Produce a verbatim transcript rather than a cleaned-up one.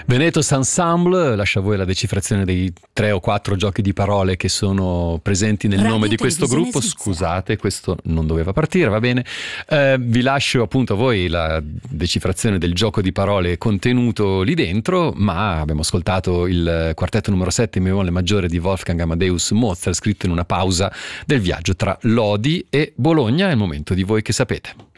Venetos Ensemble lascia a voi la decifrazione dei tre o quattro giochi di parole che sono presenti nel Radio nome di questo gruppo. Svizzera. Scusate, questo non doveva partire, va bene. Eh, vi lascio appunto a voi la decifrazione del gioco di parole contenuto lì dentro, ma abbiamo ascoltato il quartetto numero sette in mi bemolle maggiore di Wolfgang Amadeus Mozart, scritto in una pausa del viaggio tra Lodi e Bologna. È il momento di Voi che sapete.